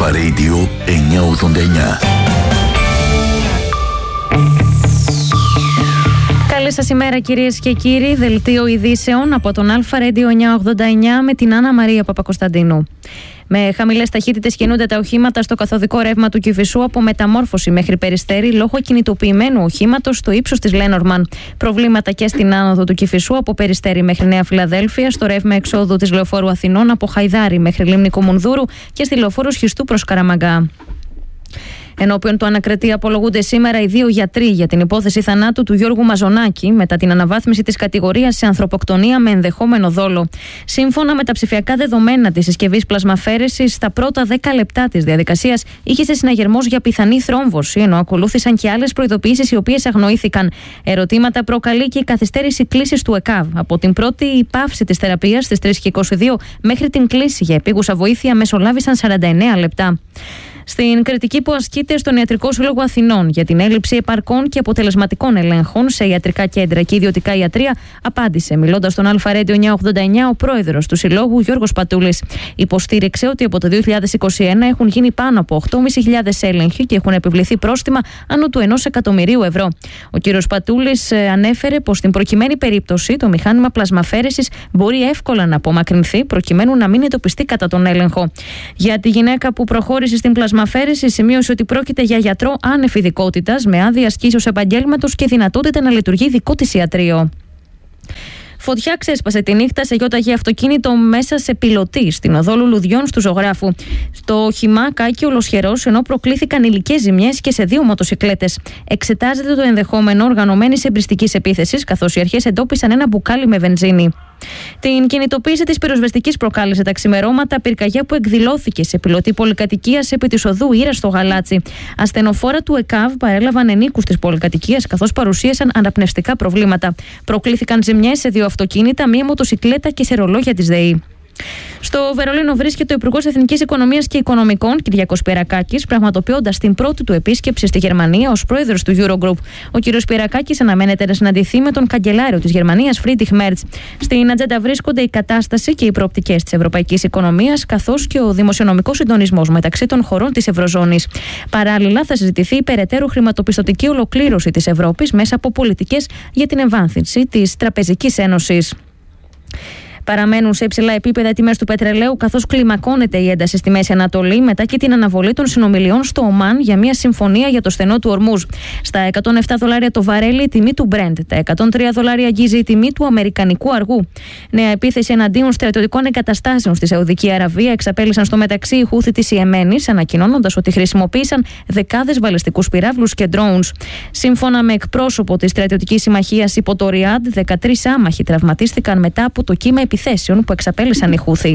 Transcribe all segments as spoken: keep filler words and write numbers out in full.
Αλφα Radio εννιακόσια ογδόντα εννιά. Καλή σας ημέρα κυρίες και κύριοι, δελτίο ειδήσεων από τον Αλφα Radio εννιακόσια ογδόντα εννιά με την Άννα Μαρία Παπακοσταντίνου. Με χαμηλές ταχύτητες κινούνται τα οχήματα στο καθοδικό ρεύμα του Κηφισού από Μεταμόρφωση μέχρι Περιστέρι λόγω κινητοποιημένου οχήματος στο ύψος της Λένορμαν. Προβλήματα και στην άνοδο του Κηφισού από Περιστέρι μέχρι Νέα Φιλαδέλφεια, στο ρεύμα εξόδου της Λεωφόρου Αθηνών από Χαϊδάρι μέχρι Λίμνη Κομουνδούρου και στη Λεωφόρο Σχιστού προς Καραμαγκά. Ενώπιον του ανακριτή απολογούνται σήμερα οι δύο γιατροί για την υπόθεση θανάτου του Γιώργου Μαζονάκη μετά την αναβάθμιση της κατηγορίας σε ανθρωποκτονία με ενδεχόμενο δόλο. Σύμφωνα με τα ψηφιακά δεδομένα της συσκευής πλασμαφέρεσης, στα πρώτα δέκα λεπτά της διαδικασίας είχε συναγερμός για πιθανή θρόμβωση, ενώ ακολούθησαν και άλλες προειδοποιήσεις οι οποίες αγνοήθηκαν. Ερωτήματα προκαλεί και η καθυστέρηση κλήσης του ΕΚΑΒ από την πρώτη πάυση της θεραπείας στις τρεις και είκοσι δύο μέχρι την κλήση για επίγουσα βοήθεια μεσολάβησαν σαράντα εννέα λεπτά. Στην κριτική που ασκείται στον Ιατρικό Σύλλογο Αθηνών για την έλλειψη επαρκών και αποτελεσματικών ελέγχων σε ιατρικά κέντρα και ιδιωτικά ιατρεία, απάντησε μιλώντας στον Αλφα Radio εννιακόσια ογδόντα εννιά ο πρόεδρος του Συλλόγου Γιώργος Πατούλης. Υποστήριξε ότι από το δύο χιλιάδες είκοσι ένα έχουν γίνει πάνω από οκτώ χιλιάδες πεντακόσιοι έλεγχοι και έχουν επιβληθεί πρόστιμα άνω του ενός εκατομμυρίου ευρώ. Ο κ. Πατούλης ανέφερε πως στην προκειμένη περίπτωση το μηχάνημα πλασμαφέρεσης μπορεί εύκολα να απομακρυνθεί προκειμένου να μην εντοπιστεί κατά τον έλεγχο. Για τη γυναίκα που προχώρησε στην πλασμαφέρεση, σημείωσε ότι πρόκειται για γιατρό άνευ ειδικότητας με άδεια ασκήσεως επαγγέλματος και δυνατότητα να λειτουργεί δικό της ιατρείο. Φωτιά ξέσπασε τη νύχτα σε γιοταγέ αυτοκίνητο μέσα σε πιλωτή στην οδό Λουλουδιών στου Ζωγράφου. Στο όχημα κάκη ολοσχερός, ενώ προκλήθηκαν υλικές ζημιές και σε δύο μοτοσικλέτες. Εξετάζεται το ενδεχόμενο οργανωμένης εμπριστικής επίθεσης, καθώς οι αρχές εντόπισαν ένα μπουκάλι με βενζίνη. Την κινητοποίηση της πυροσβεστικής προκάλεσε τα ξημερώματα πυρκαγιά που εκδηλώθηκε σε πιλωτή πολυκατοικίας επί της οδού Ήρα στο Γαλάτσι. Ασθενοφόρα του ΕΚΑΒ παρέλαβαν ενίκους της πολυκατοικίας καθώς παρουσίασαν αναπνευστικά προβλήματα. Προκλήθηκαν ζημιές σε δύο αυτοκίνητα, μία μοτοσικλέτα και σε ρολόγια της ΔΕΗ. Στο Βερολίνο βρίσκεται ο Υπουργός Εθνικής Οικονομίας και Οικονομικών, Κυριάκος Πυρακάκης, πραγματοποιώντας την πρώτη του επίσκεψη στη Γερμανία ως πρόεδρος του Eurogroup. Ο κ. Πυρακάκης αναμένεται να συναντηθεί με τον καγκελάριο της Γερμανίας, Φρίντριχ Μέρτς. Στην ατζέντα βρίσκονται η κατάσταση και οι προοπτικές της ευρωπαϊκής οικονομίας, καθώς και ο δημοσιονομικός συντονισμός μεταξύ των χωρών της Ευρωζώνης. Παράλληλα, θα συζητηθεί η περαιτέρω χρηματοπιστωτική ολοκλήρωση της Ευρώπης μέσα από πολιτικές για την εμβάθυνση της Τραπεζικής Ένωσης. Παραμένουν σε υψηλά επίπεδα οι τιμές του πετρελαίου, καθώς κλιμακώνεται η ένταση στη Μέση Ανατολή μετά και την αναβολή των συνομιλιών στο Ομάν για μια συμφωνία για το στενό του Ορμούζ. Στα εκατόν επτά δολάρια το βαρέλι η τιμή του Brent, τα εκατόν τρία δολάρια αγγίζει η τιμή του αμερικανικού αργού. Νέα επίθεση εναντίον στρατιωτικών εγκαταστάσεων στη Σαουδική Αραβία εξαπέλυσαν στο μεταξύ οι Χούθη της Ιεμένης, ανακοινώνοντας ότι χρησιμοποίησαν δεκάδες βαλιστικούς πυράβλους και drones. Σύμφωνα με εκπρόσωπο της στρατιωτικής συμμαχίας υπό το Ριάντ, δεκατρείς άμαχοι τραυματίστηκαν μετά από το κύμα επιθέσεων που εξαπέλυσαν οι Χούθη.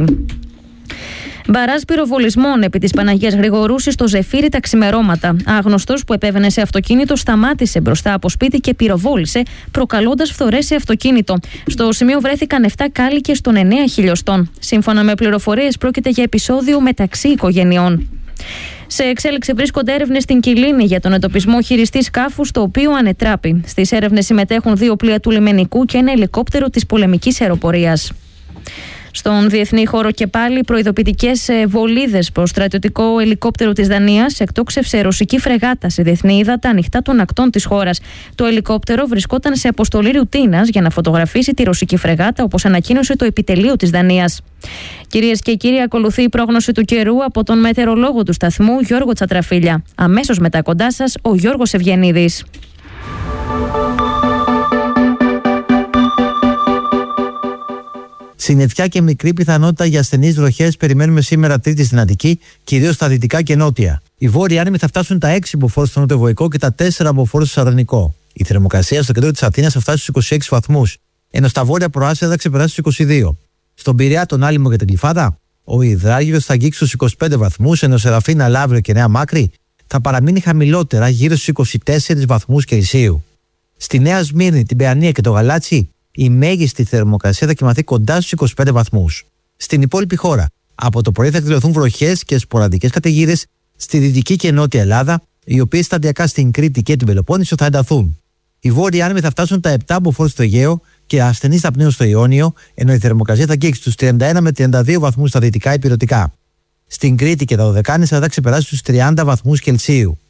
Μπαράζ πυροβολισμών επί της Παναγίας Γρηγορούση στο Ζεφύρι τα ξημερώματα. Άγνωστος που επέβαινε σε αυτοκίνητο σταμάτησε μπροστά από σπίτι και πυροβόλησε, προκαλώντας φθορές σε αυτοκίνητο. Στο σημείο βρέθηκαν επτά κάλικες των εννέα χιλιοστών. Σύμφωνα με πληροφορίες, πρόκειται για επεισόδιο μεταξύ οικογενειών. Σε εξέλιξη βρίσκονται έρευνες στην Κιλίνη για τον εντοπισμό χειριστή σκάφους, το οποίο ανετράπη. Στις έρευνες συμμετέχουν δύο πλοία του λιμενικού και ένα ελικόπτερο της πολεμικής αεροπορίας. Στον διεθνή χώρο και πάλι, προειδοποιητικές βολίδες προς στρατιωτικό ελικόπτερο της Δανίας εκτόξευσε ρωσική φρεγάτα σε διεθνή ύδατα ανοιχτά των ακτών της χώρας. Το ελικόπτερο βρισκόταν σε αποστολή ρουτίνας για να φωτογραφίσει τη ρωσική φρεγάτα, όπως ανακοίνωσε το επιτελείο της Δανίας. Κυρίες και κύριοι, ακολουθεί η πρόγνωση του καιρού από τον μετεωρολόγο του σταθμού Γιώργο Τσατραφίλια. Αμέσως μετά κοντά σας ο Γιώργος Ευγενίδης. Συννεφιά και μικρή πιθανότητα για ασθενείς βροχές περιμένουμε σήμερα Τρίτη στην Αττική, κυρίως στα δυτικά και νότια. Οι βόρειοι άνεμοι θα φτάσουν τα έξι μποφόρ στο νοτιοβοϊκό και τα τέσσερα μποφόρ στο Σαρδανικό. Η θερμοκρασία στο κέντρο της Αθήνας θα φτάσει στους είκοσι έξι βαθμούς, ενώ στα βόρεια προάστια θα ξεπεράσει στους είκοσι δύο. Στον Πειραιά, τον Άλυμο και την Γλυφάδα, ο υδράγυρος θα αγγίξει στους είκοσι πέντε βαθμούς, ενώ Σεραφίνα, Λαύριο και Νέα Μάκρη θα παραμείνει χαμηλότερα γύρω στους είκοσι τέσσερις βαθμούς Κελσίου. Στη Νέα Σμύρνη, την Παιανία και το Γαλάτσι, η μέγιστη θερμοκρασία θα κοιμαθεί κοντά στους είκοσι πέντε βαθμούς. Στην υπόλοιπη χώρα, από το πρωί θα εκδηλωθούν βροχές και σποραδικές καταιγίδες στη δυτική και νότια Ελλάδα, οι οποίες σταδιακά στην Κρήτη και την Πελοπόννησο θα ενταθούν. Οι βόρειοι άνεμοι θα φτάσουν τα επτά μποφόρ στο Αιγαίο και ασθενείς θα πνέουν στο Ιόνιο, ενώ η θερμοκρασία θα αγγίξει στους τριάντα ένα με τριάντα δύο βαθμούς στα δυτικά υπηρετικά. Στην Κρήτη και τα Δωδεκάνησα θα ξεπεράσει τους τριάντα βαθμούς Κελσίου.